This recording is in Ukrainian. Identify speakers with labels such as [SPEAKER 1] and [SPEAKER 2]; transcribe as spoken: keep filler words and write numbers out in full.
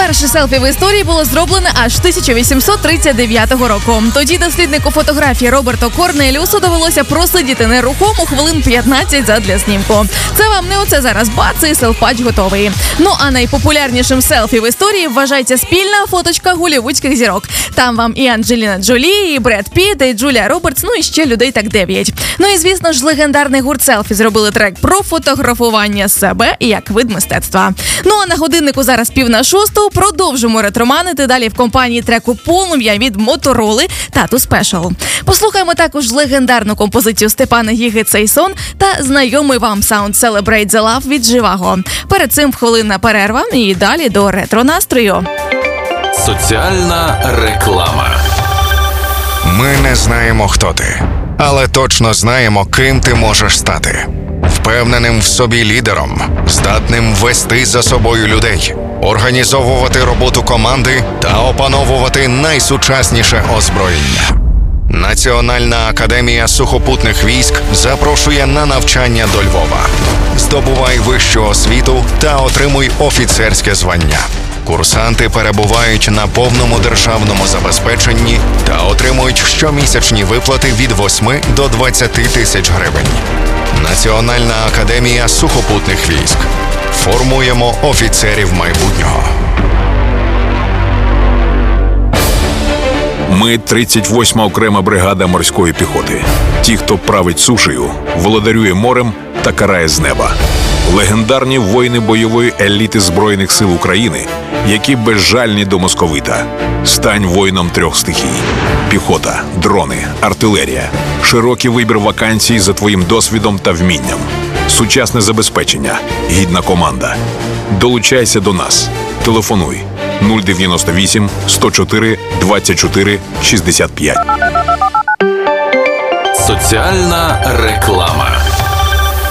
[SPEAKER 1] Перше селфі в історії було зроблене аж тисяча вісімсот тридцять дев'ятого року. Тоді досліднику фотографії Роберту Корнеліусу довелося просидіти нерухомо хвилин п'ятнадцять задля знімку. Це вам не оце зараз бац і селфпач готовий. Ну а найпопулярнішим селфі в історії вважається спільна фоточка голлівудських зірок. Там вам і Анджеліна Джолі, і Бред Піт, і Джулія Робертс, ну і ще людей так дев'ять. Ну і звісно ж легендарний гурт селфі зробили трек про фотографування себе як вид мистецтва. Ну а на годиннику зараз пів на шосту. Продовжимо ретроманити далі в компанії треку «Полум'я» від Мотороли «Тату Спешл». Послухаємо також легендарну композицію Степана Гіги «Цей сон» та знайомий вам саунд «Celebrate the Love» від Живаго. Перед цим хвилинна перерва і далі до ретро-настрою.
[SPEAKER 2] Соціальна реклама.
[SPEAKER 3] Ми не знаємо, хто ти, але точно знаємо, ким ти можеш стати. Впевненим в собі лідером, здатним вести за собою людей, організовувати роботу команди та опановувати найсучасніше озброєння. Національна академія сухопутних військ запрошує на навчання до Львова. Здобувай вищу освіту та отримуй офіцерське звання. Курсанти перебувають на повному державному забезпеченні та отримують щомісячні виплати від восьми до двадцяти тисяч гривень. Національна академія сухопутних військ. Формуємо офіцерів майбутнього.
[SPEAKER 4] Ми – тридцять восьма окрема бригада морської піхоти. Ті, хто править сушею, володарює морем та карає з неба. Легендарні воїни бойової еліти Збройних сил України, які безжальні до московита. Стань воїном трьох стихій. Піхота, дрони, артилерія. Широкий вибір вакансій за твоїм досвідом та вмінням. Сучасне забезпечення, гідна команда. Долучайся до нас. Телефонуй нуль дев'яносто вісім сто чотири двадцять чотири шістдесят п'ять.
[SPEAKER 2] Соціальна реклама.